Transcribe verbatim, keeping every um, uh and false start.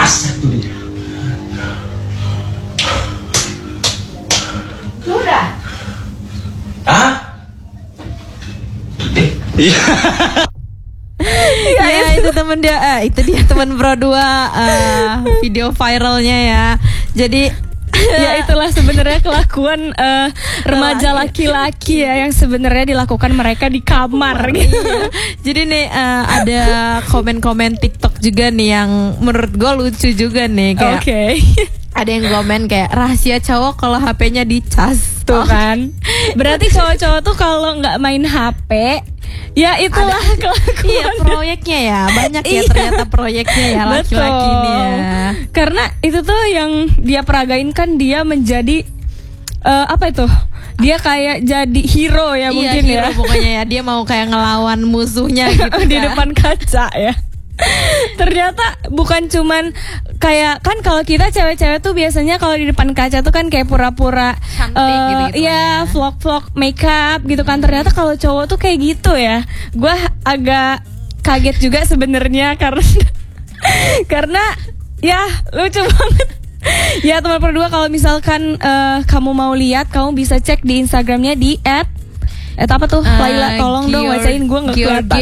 satu dia. Sudah. Hah? Eh, iya. Ya itu temen dia, eh, itu dia temen Pro dua uh, video viralnya ya. Jadi ya itulah sebenarnya kelakuan uh, remaja laki-laki ya yang sebenarnya dilakukan mereka di kamar gitu. Iya. Jadi nih uh, ada komen-komen TikTok juga nih yang menurut gue lucu juga nih kayak. Oke. Okay. Ada yang komen kayak rahasia cowok kalau H P-nya dicas. Tuh kan. Berarti cowok-cowok tuh kalau nggak main H P, ya itulah ada, kelakuan. Iya proyeknya ya banyak ya ternyata proyeknya ya laki-laki ini ya. Karena itu tuh yang dia peragain kan dia menjadi uh, apa itu? Dia kayak jadi hero ya iya, mungkin hero ya. Pokoknya ya dia mau kayak ngelawan musuhnya gitu di kan. depan kaca ya. Ternyata bukan cuman kayak kan kalau kita cewek-cewek tuh biasanya kalau di depan kaca tuh kan kayak pura-pura cantik uh, gitu-gitu ya, vlog-vlog makeup gitu kan. Ternyata kalau cowok tuh kayak gitu ya. Gua agak kaget juga sebenarnya karena karena ya lucu banget. Ya teman berdua kalau misalkan uh, kamu mau lihat kamu bisa cek di Instagramnya di at at apa tuh? Uh, Laila tolong dong Gior- bacain gue nggak kelihatan.